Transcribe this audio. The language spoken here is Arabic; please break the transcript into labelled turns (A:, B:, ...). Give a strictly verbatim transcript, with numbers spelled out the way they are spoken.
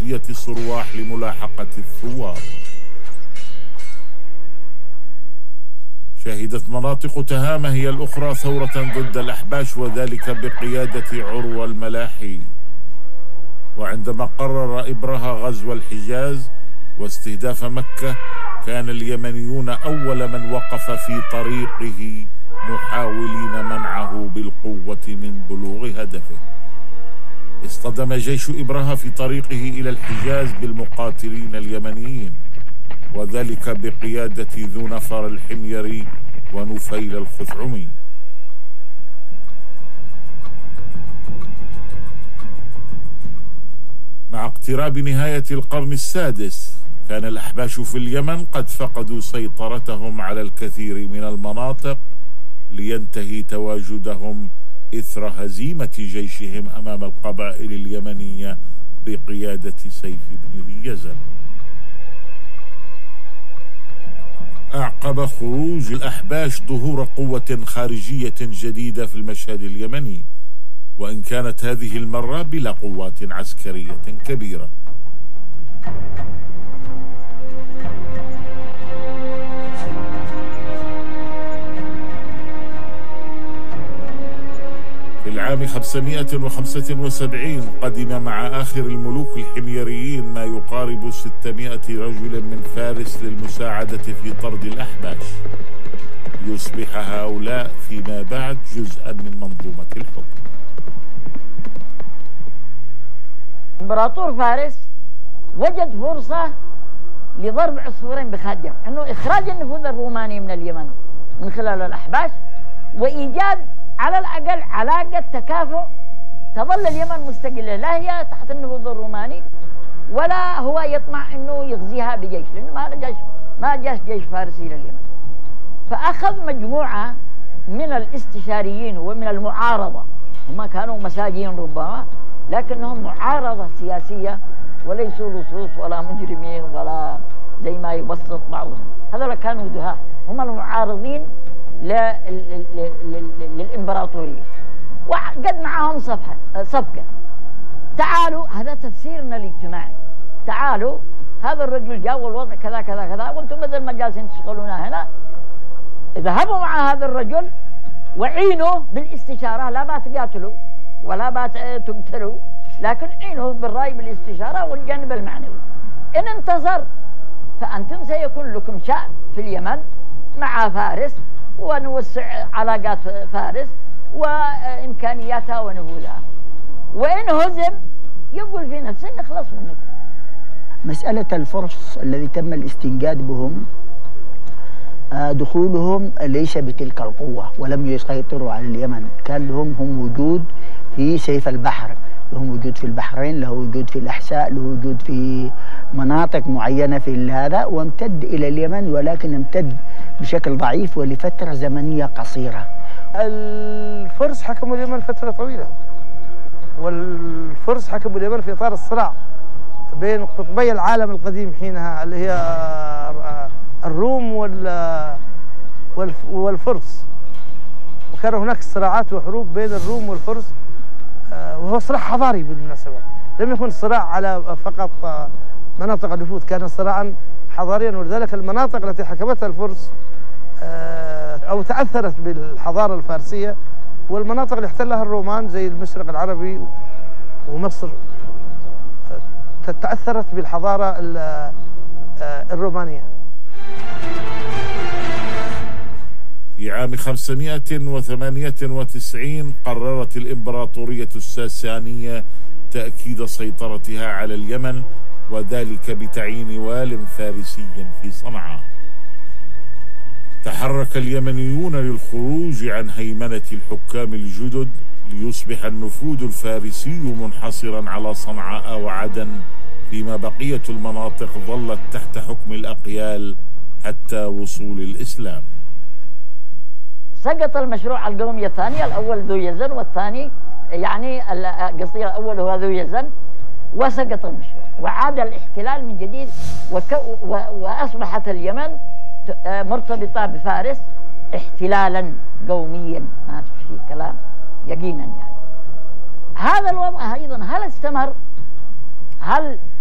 A: بادية صرواح لملاحقة الثوار. شهدت مناطق تهامة هي الأخرى ثورة ضد الأحباش، وذلك بقيادة عروة الملاحي. وعندما قرر إبرهة غزو الحجاز واستهداف مكة، كان اليمنيون أول من وقف في طريقه محاولين منعه بالقوة من بلوغ هدفه. اصطدم جيش إبرهة في طريقه إلى الحجاز بالمقاتلين اليمنيين، وذلك بقيادة ذو نفر الحميري ونفيل الخثعمي. مع اقتراب نهاية القرن السادس كان الأحباش في اليمن قد فقدوا سيطرتهم على الكثير من المناطق، لينتهي تواجدهم إثر هزيمة جيشهم أمام القبائل اليمنية بقيادة سيف بن ذي يزن. أعقب خروج الأحباش ظهور قوة خارجية جديدة في المشهد اليمني، وإن كانت هذه المرة بلا قوات عسكرية كبيرة. في العام خمسمائة وخمسة وسبعين قدم مع آخر الملوك الحميريين ما يقارب ستمائة رجل من فارس للمساعدة في طرد الأحباش، ليصبح هؤلاء فيما بعد جزءا من منظومة الحكم.
B: إمبراطور فارس وجد فرصة لضرب عصفورين بخادم، أنه إخراج النفوذ الروماني من اليمن من خلال الأحباش، وإيجاد على الأقل علاقة تكافؤ تظل اليمن مستقلة، لا هي تحت النفوذ الروماني ولا هو يطمع أنه يغزيها بجيش، لأنه ما جاش ما جاش جيش فارسي لليمن. فأخذ مجموعة من الاستشاريين ومن المعارضة، هم كانوا مساجين ربما لكنهم معارضة سياسية وليسوا لصوص ولا مجرمين ولا زي ما يبسط بعضهم، هذول كانوا دهاء، هم المعارضين للإمبراطورية، وقد معهم صفحة صفقة. تعالوا، هذا تفسيرنا الاجتماعي، تعالوا هذا الرجل جاء والوضع كذا كذا كذا، وانتم بدل ما جالسين تشغلونا هنا، اذهبوا مع هذا الرجل وعينوا بالاستشارة، لا ما تقاتلوا ولا ما تقتلوا، لكن عينوا بالرأي بالاستشارة والجانب المعنوي. إن انتصر فأنتم سيكون لكم شأن في اليمن مع فارس، ونوسع علاقات فارس وإمكانياتها ونفوذها، وإن هزم يقول في نفسه نخلص منكم.
C: مسألة الفرس الذي تم الاستنجاد بهم، دخولهم ليس بتلك القوة ولم يسيطروا على اليمن، كان لهم هم وجود في سيف البحر، لهم وجود في البحرين، له وجود في الأحساء، له وجود في مناطق معينة في هذا، وامتد إلى اليمن، ولكن امتد بشكل ضعيف ولفترة زمنية قصيرة.
D: الفرس حكموا اليمن فترة طويلة، والفرس حكموا اليمن في إطار الصراع بين قطبي العالم القديم حينها، اللي هي الروم والفرس، وكان هناك صراعات وحروب بين الروم والفرس، وهو صراع حضاري بالمناسبة، لم يكن صراع على فقط مناطق النفوذ، كان صراعا حضاريا، ولذلك المناطق التي حكمتها الفرس أو تأثرت بالحضارة الفارسية، والمناطق اللي احتلها الرومان زي المشرق العربي ومصر تأثرت بالحضارة الرومانية.
A: في عام خمسمائة وثمانية وتسعين قررت الإمبراطورية الساسانية تأكيد سيطرتها على اليمن، وذلك بتعيين وال فارسي في صنعاء. تحرك اليمنيون للخروج عن هيمنة الحكام الجدد، ليصبح النفوذ الفارسي منحصرا على صنعاء وعدن، فيما بقية المناطق ظلت تحت حكم الأقيال حتى وصول الإسلام.
B: سقط المشروع القومي الثاني، الأول ذو يزن والثاني يعني قصدي الأول هو ذو يزن، وسقط المشروع وعاد الاحتلال من جديد، وأصبحت اليمن مرتبطة بفارس احتلالا قوميا، ما في كلام يقينا. يعني هذا الوضع أيضا هل استمر؟ هل